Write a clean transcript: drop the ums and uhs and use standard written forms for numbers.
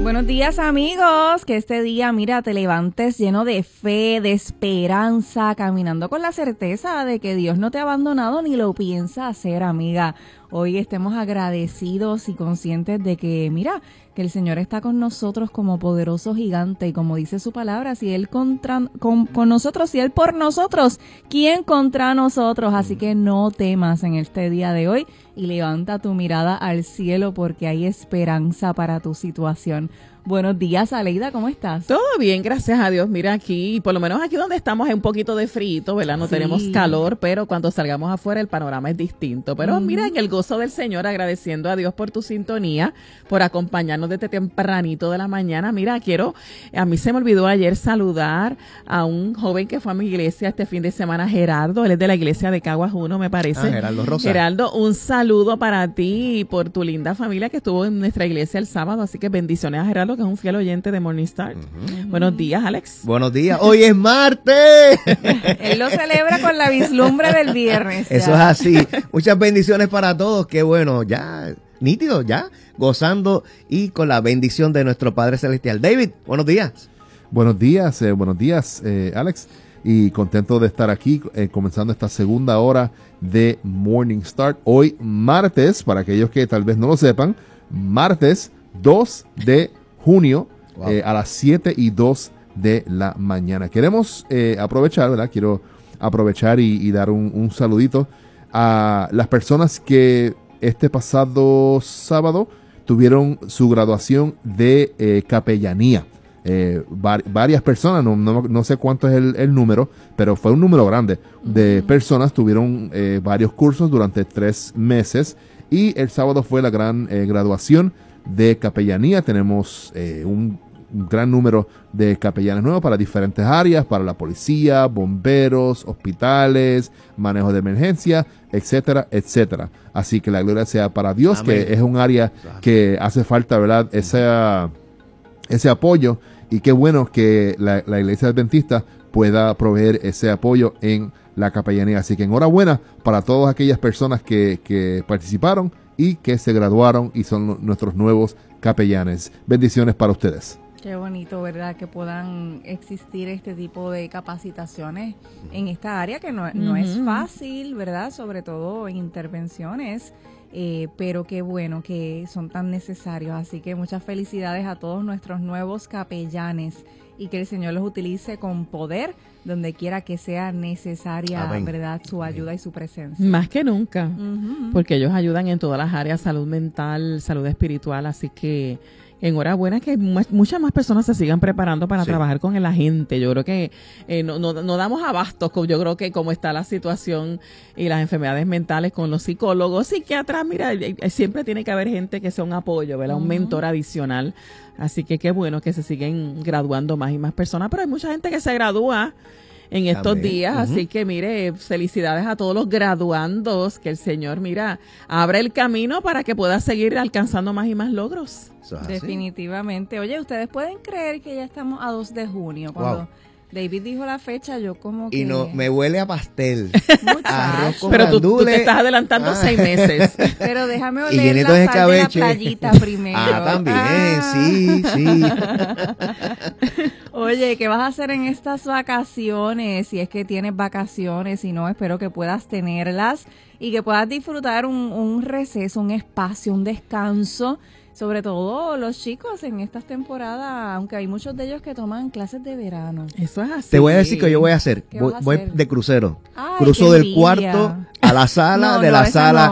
Buenos días, amigos, que este día, mira, te levantes lleno de fe, de esperanza, caminando con la certeza de que Dios no te ha abandonado ni lo piensa hacer, amiga. Hoy estemos agradecidos y conscientes de que, mira, que el Señor está con nosotros como poderoso gigante y como dice su palabra, si Él con nosotros, si Él por nosotros, ¿quién contra nosotros? Así que no temas en este día de hoy y levanta tu mirada al cielo porque hay esperanza para tu situación. Buenos días, Aleida, ¿cómo estás? Todo bien, gracias a Dios. Mira aquí, por lo menos aquí donde estamos es un poquito de frío, ¿verdad? No tenemos calor, pero cuando salgamos afuera el panorama es distinto. Pero mira, en el gozo del Señor, agradeciendo a Dios por tu sintonía, por acompañarnos desde tempranito de la mañana. Mira, a mí se me olvidó ayer saludar a un joven que fue a mi iglesia este fin de semana, Gerardo. Él es de la iglesia de Caguas 1, me parece. Gerardo Rosa. Gerardo, un saludo para ti y por tu linda familia que estuvo en nuestra iglesia el sábado. Así que bendiciones a Gerardo, que es un fiel oyente de Morning Star. Buenos días, Alex. Buenos días. Hoy es martes. Él lo celebra con la vislumbre del viernes. Eso es así. Muchas bendiciones para todos. Qué bueno, ya nítido, ya gozando y con la bendición de nuestro Padre Celestial. David, buenos días. Buenos días, Alex. Y contento de estar aquí comenzando esta segunda hora de Morning Start. Hoy martes, para aquellos que tal vez no lo sepan, martes 2 de junio a las 7:02 de la mañana. Queremos aprovechar, ¿verdad? Quiero aprovechar y dar un saludito a las personas que este pasado sábado tuvieron su graduación de capellanía. Varias personas, no sé cuánto es el número, pero fue un número grande de personas, tuvieron varios cursos durante 3 meses y el sábado fue la gran graduación de capellanía. Tenemos un gran número de capellanes nuevos para diferentes áreas, para la policía, bomberos, hospitales, manejo de emergencia, etcétera, etcétera. Así que la gloria sea para Dios. Amén. Que es un área que hace falta, ¿verdad? Ese apoyo, y qué bueno que la Iglesia Adventista pueda proveer ese apoyo en la capellanía. Así que enhorabuena para todas aquellas personas que participaron y que se graduaron y son nuestros nuevos capellanes. Bendiciones para ustedes. Qué bonito, ¿verdad? Que puedan existir este tipo de capacitaciones en esta área que no es fácil, ¿verdad? Sobre todo en intervenciones, pero qué bueno que son tan necesarios. Así que muchas felicidades a todos nuestros nuevos capellanes y que el Señor los utilice con poder donde quiera que sea necesaria, amén, ¿verdad? Su ayuda y su presencia. Más que nunca, porque ellos ayudan en todas las áreas, salud mental, salud espiritual, así que enhorabuena que muchas más personas se sigan preparando para trabajar con la gente. Yo creo que no damos abastos, yo creo que como está la situación y las enfermedades mentales con los psicólogos, psiquiatras, mira, siempre tiene que haber gente que sea un apoyo, ¿verdad? Un mentor adicional. Así que qué bueno que se siguen graduando más y más personas, pero hay mucha gente que se gradúa en estos días, así que mire, felicidades a todos los graduandos, que el Señor, mira, abre el camino para que pueda seguir alcanzando más y más logros. Definitivamente. Oye, ¿ustedes pueden creer que ya estamos a 2 de junio? Cuando David dijo la fecha, yo como que... Y no, me huele a pastel. Arroz con pero tú te estás adelantando 6 meses. Pero déjame oler la sal de la playita primero. También, sí. Oye, ¿qué vas a hacer en estas vacaciones? Si es que tienes vacaciones, si no, espero que puedas tenerlas y que puedas disfrutar un receso, un espacio, un descanso. Sobre todo los chicos en estas temporadas, aunque hay muchos de ellos que toman clases de verano. Eso es así. Te voy a decir que yo voy a hacer. Voy de crucero. Ay, cruzo del cuarto a la sala, de la sala